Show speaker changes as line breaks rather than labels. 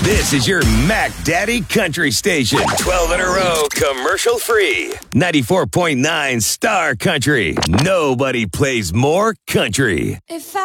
This is your Mac Daddy Country Station. 12 in a row, commercial free. 94.9 Star Country. Nobody plays more country.
If